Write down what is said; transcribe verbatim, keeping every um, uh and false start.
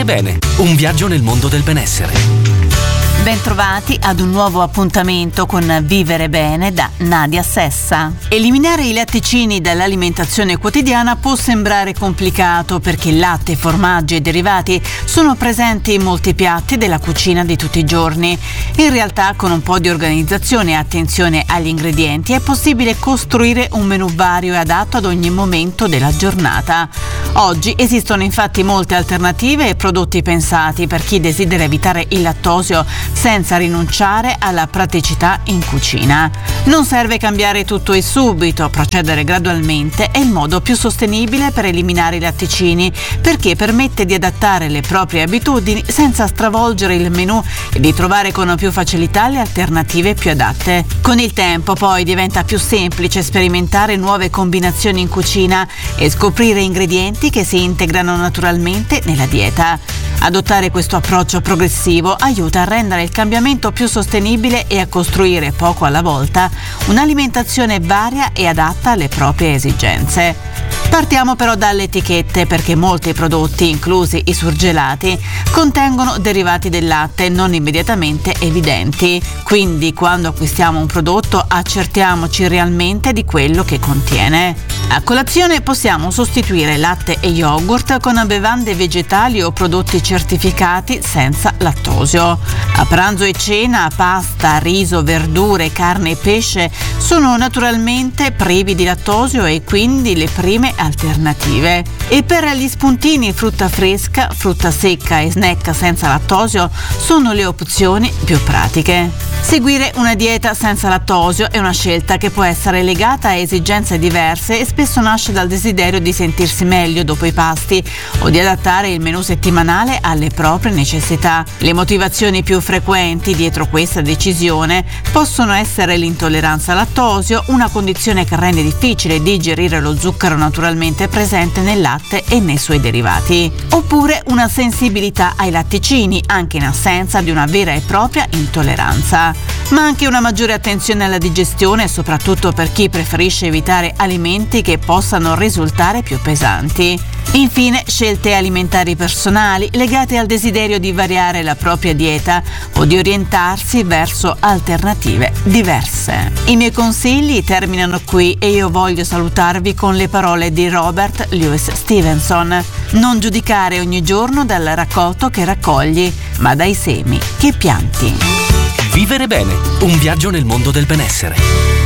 Vivere bene, un viaggio nel mondo del benessere. Bentrovati ad un nuovo appuntamento con Vivere Bene da Nadia Sessa. Eliminare i latticini dall'alimentazione quotidiana può sembrare complicato perché latte, formaggi e derivati sono presenti in molti piatti della cucina di tutti i giorni. In realtà, con un po' di organizzazione e attenzione agli ingredienti è possibile costruire un menù vario e adatto ad ogni momento della giornata. Oggi esistono infatti molte alternative e prodotti pensati per chi desidera evitare il lattosio senza rinunciare alla praticità in cucina. Non serve cambiare tutto e subito, procedere gradualmente è il modo più sostenibile per eliminare i latticini, perché permette di adattare le proprie abitudini senza stravolgere il menù e di trovare con più facilità le alternative più adatte. Con il tempo poi diventa più semplice sperimentare nuove combinazioni in cucina e scoprire ingredienti che si integrano naturalmente nella dieta. Adottare questo approccio progressivo aiuta a rendere il cambiamento più sostenibile e a costruire poco alla volta un'alimentazione varia e adatta alle proprie esigenze. Partiamo però dalle etichette, perché molti prodotti, inclusi i surgelati, contengono derivati del latte non immediatamente evidenti. Quindi quando acquistiamo un prodotto accertiamoci realmente di quello che contiene. A colazione possiamo sostituire latte e yogurt con bevande vegetali o prodotti certificati senza lattosio. A pranzo e cena, pasta, riso, verdure, carne e pesce sono naturalmente privi di lattosio e quindi le prime alternative. E per gli spuntini, frutta fresca, frutta secca e snack senza lattosio sono le opzioni più pratiche. Seguire una dieta senza lattosio è una scelta che può essere legata a esigenze diverse e spesso nasce dal desiderio di sentirsi meglio dopo i pasti o di adattare il menù settimanale alle proprie necessità. Le motivazioni più frequenti dietro questa decisione possono essere l'intolleranza al lattosio, una condizione che rende difficile digerire lo zucchero naturalmente presente nel latte e nei suoi derivati, oppure una sensibilità ai latticini anche in assenza di una vera e propria intolleranza, ma anche una maggiore attenzione alla digestione, soprattutto per chi preferisce evitare alimenti che possano risultare più pesanti. Infine, scelte alimentari personali legate al desiderio di variare la propria dieta o di orientarsi verso alternative diverse. I miei consigli terminano qui e io voglio salutarvi con le parole di Robert Louis Stevenson: non giudicare ogni giorno dal raccolto che raccogli, ma dai semi che pianti. Vivere bene, un viaggio nel mondo del benessere.